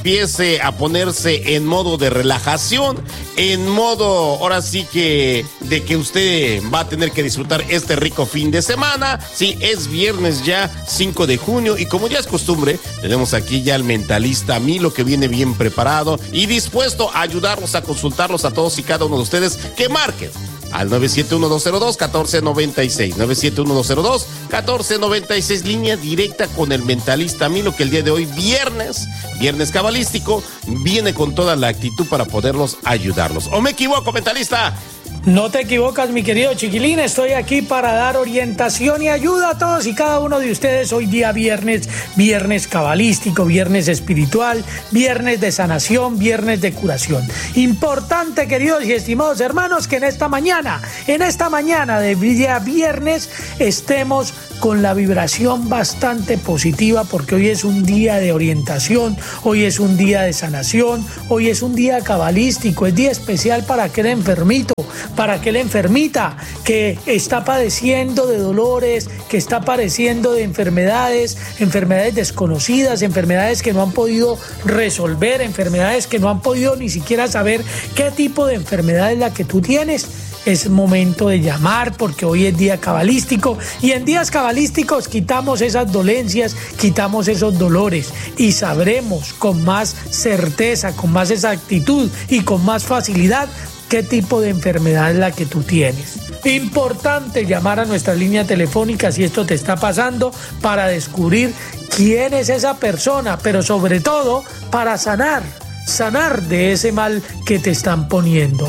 empiece a ponerse en modo de relajación, en modo, ahora sí que, de que usted va a tener que disfrutar este rico fin de semana. Sí, es viernes ya, 5 de junio, y como ya es costumbre, tenemos aquí ya al mentalista Milo, que viene bien preparado y dispuesto a ayudarlos, a consultarlos a todos y cada uno de ustedes, que marquen al 971-202-1496, 971-202-1496, línea directa con el mentalista Milo, que el día de hoy, viernes cabalístico, viene con toda la actitud para poderlos ayudarlos. ¿O me equivoco, mentalista? No te equivocas, mi querido chiquilín, estoy aquí para dar orientación y ayuda a todos y cada uno de ustedes hoy día viernes cabalístico, viernes espiritual, viernes de sanación, viernes de curación. Importante, queridos y estimados hermanos, que en esta mañana de día viernes estemos con la vibración bastante positiva, porque hoy es un día de orientación, hoy es un día de sanación, hoy es un día cabalístico, es día especial para aquel enfermito, para aquella enfermita que está padeciendo de dolores, que está padeciendo de enfermedades desconocidas, enfermedades que no han podido resolver, enfermedades que no han podido ni siquiera saber qué tipo de enfermedad es la que tú tienes. Es momento de llamar, porque hoy es día cabalístico, y en días cabalísticos quitamos esas dolencias, quitamos esos dolores, y sabremos con más certeza, con más exactitud y con más facilidad qué tipo de enfermedad es la que tú tienes. Importante llamar a nuestra línea telefónica si esto te está pasando, para descubrir quién es esa persona, pero sobre todo para sanar de ese mal que te están poniendo.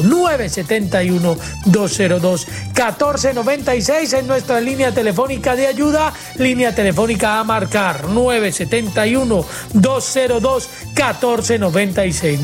971-202-1496 es nuestra línea telefónica de ayuda, línea telefónica a marcar, 971-202-1496,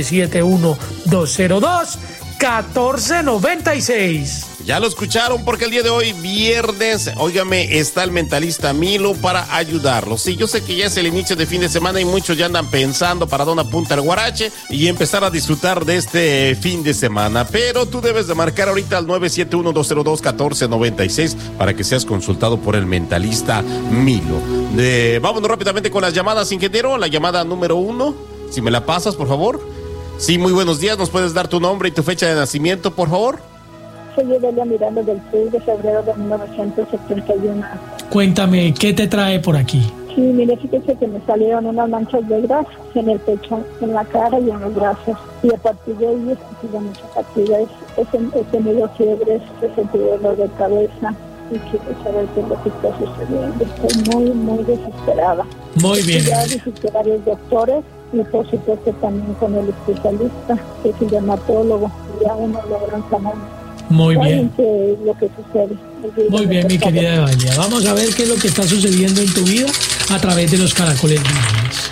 971-202-1496. Ya lo escucharon, porque el día de hoy, viernes, óigame, está el mentalista Milo para ayudarlos. Sí, yo sé que ya es el inicio de fin de semana y muchos ya andan pensando para dónde apunta el guarache y empezar a disfrutar de este fin de semana. Pero tú debes de marcar ahorita al 971-202-1496 para que seas consultado por el mentalista Milo. Vámonos rápidamente con las llamadas, ingeniero. La llamada número 1, si me la pasas, por favor. Sí, muy buenos días. ¿Nos puedes dar tu nombre y tu fecha de nacimiento, por favor? Soy Evelia Miranda del Sur, de febrero de 1971. Cuéntame, ¿qué te trae por aquí? Sí, mire, fíjese que me salieron unas manchas de grasa en el pecho, en la cara y en los brazos. Y a partir de ahí he sentido mucha fatiga, he tenido fiebres, he sentido dolor de cabeza. Y quiero saber qué es lo que está sucediendo. Estoy muy, muy desesperada. Muy bien. Ya visité varios doctores y por supuesto también con el especialista, que es el dermatólogo. Y aún no logran sanar. Muy bien. Lo que sucede. Muy bien, mi querida Evalia. Vamos a ver qué es lo que está sucediendo en tu vida a través de los caracoles divinos.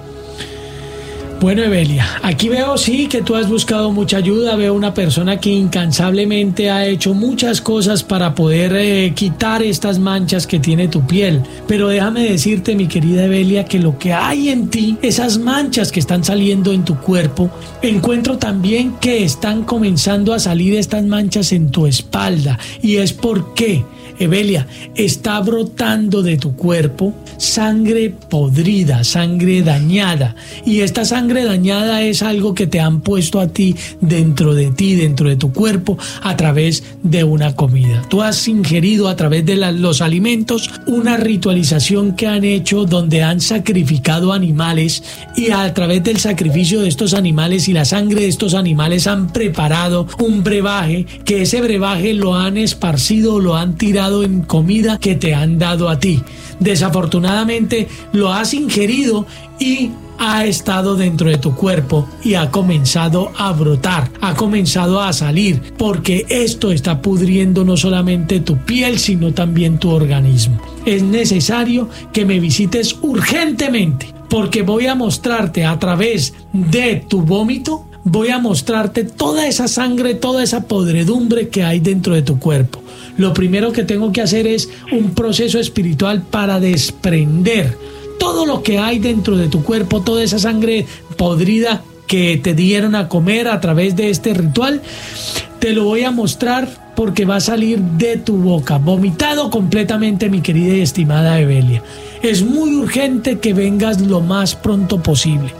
Bueno, Evelia, aquí veo sí que tú has buscado mucha ayuda. Veo una persona que incansablemente ha hecho muchas cosas para poder quitar estas manchas que tiene tu piel. Pero déjame decirte, mi querida Evelia, que lo que hay en ti, esas manchas que están saliendo en tu cuerpo, encuentro también que están comenzando a salir estas manchas en tu espalda. Y es porque, Evelia, está brotando de tu cuerpo sangre podrida, sangre dañada, y esta sangre dañada es algo que te han puesto a ti, dentro de tu cuerpo, a través de una comida. Tú has ingerido a través de los alimentos una ritualización que han hecho, donde han sacrificado animales, y a través del sacrificio de estos animales y la sangre de estos animales han preparado un brebaje, que ese brebaje lo han esparcido, lo han tirado en comida que te han dado a ti. Desafortunadamente lo has ingerido y ha estado dentro de tu cuerpo y ha comenzado a brotar, ha comenzado a salir, porque esto está pudriendo no solamente tu piel, sino también tu organismo. Es necesario que me visites urgentemente, porque voy a mostrarte a través de tu vómito, voy a mostrarte toda esa sangre, toda esa podredumbre que hay dentro de tu cuerpo. Lo primero que tengo que hacer es un proceso espiritual para desprender todo lo que hay dentro de tu cuerpo, toda esa sangre podrida que te dieron a comer a través de este ritual. Te lo voy a mostrar, porque va a salir de tu boca, vomitado completamente, mi querida y estimada Evelia. Es muy urgente que vengas lo más pronto posible,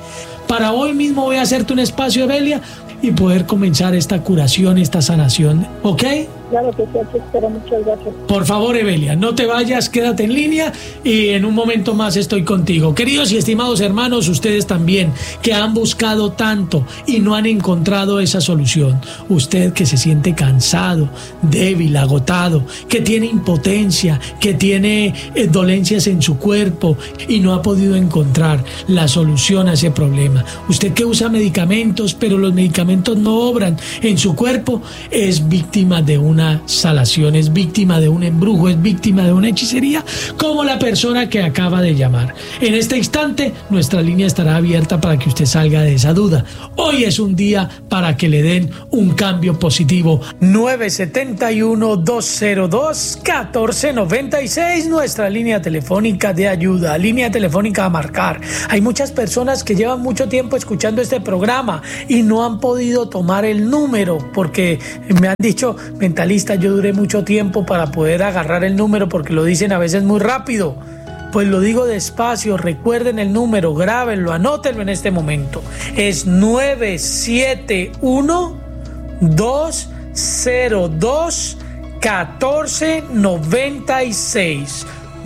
Para hoy mismo voy a hacerte un espacio, Evelia, y poder comenzar esta curación, esta sanación, ¿ok? Claro que sí, aquí espero. Muchas gracias. Por favor, Evelia, no te vayas, quédate en línea y en un momento más estoy contigo. Queridos y estimados hermanos, ustedes también que han buscado tanto y no han encontrado esa solución. Usted que se siente cansado, débil, agotado, que tiene impotencia, que tiene dolencias en su cuerpo y no ha podido encontrar la solución a ese problema. Usted que usa medicamentos, pero los medicamentos no obran en su cuerpo, es víctima de una salación, es víctima de un embrujo, es víctima de una hechicería, como la persona que acaba de llamar. En este instante, nuestra línea estará abierta para que usted salga de esa duda. Hoy es un día para que le den un cambio positivo. 971-202-1496, nuestra línea telefónica de ayuda, línea telefónica a marcar. Hay muchas personas que llevan mucho tiempo escuchando este programa y no han podido tomar el número porque me han dicho, mentalista, yo duré mucho tiempo para poder agarrar el número porque lo dicen a veces muy rápido. Pues lo digo despacio, recuerden el número, grábenlo, anótenlo en este momento. Es 971-202-1496.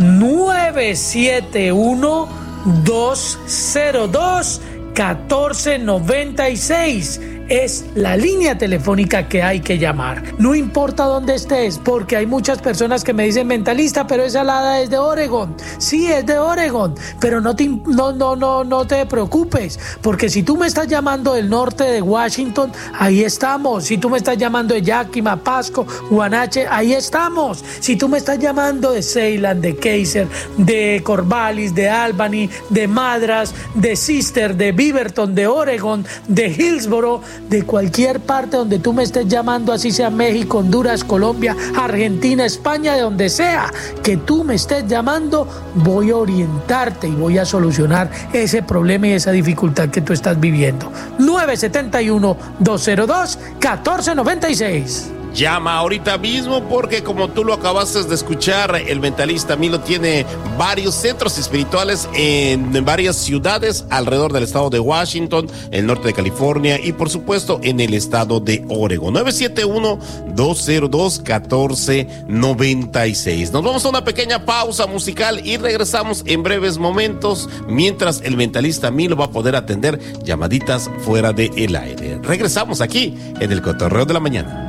971-202-1496. Es la línea telefónica que hay que llamar. No importa dónde estés, porque hay muchas personas que me dicen, mentalista, pero esa alada es de Oregon. Sí, es de Oregon, pero no te preocupes, porque si tú me estás llamando del norte de Washington, ahí estamos. Si tú me estás llamando de Yakima, Pasco, Guanache, ahí estamos. Si tú me estás llamando de Salem, de Kaiser, de Corvallis, de Albany, de Madras, de Sister, de Beaverton, de Oregon, de Hillsboro, de cualquier parte donde tú me estés llamando, así sea México, Honduras, Colombia, Argentina, España, de donde sea que tú me estés llamando, voy a orientarte y voy a solucionar ese problema y esa dificultad que tú estás viviendo. 971-202-1496. Llama ahorita mismo porque como tú lo acabaste de escuchar, el mentalista Milo tiene varios centros espirituales en varias ciudades alrededor del estado de Washington, el norte de California y por supuesto en el estado de Oregon. 971-202-1496. Nos vamos a una pequeña pausa musical y regresamos en breves momentos mientras el mentalista Milo va a poder atender llamaditas fuera del aire. Regresamos aquí en el Cotorreo de la Mañana.